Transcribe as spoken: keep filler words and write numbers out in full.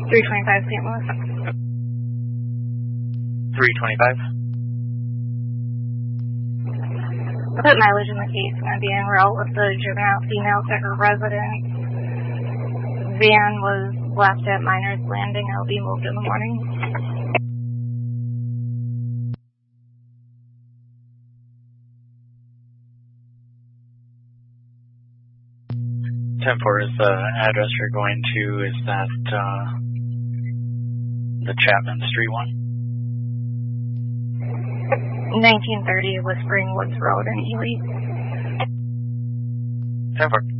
three twenty-five Saint Louis. three twenty-five. The put mileage in the case is going to be en route with the juvenile female to her residence. Van was left at Miners Landing. I'll be moved in the morning. ten four is the address you're going to. Is that uh, the Chapman Street one? nineteen thirty Whispering Woods Road in Ely. ten four.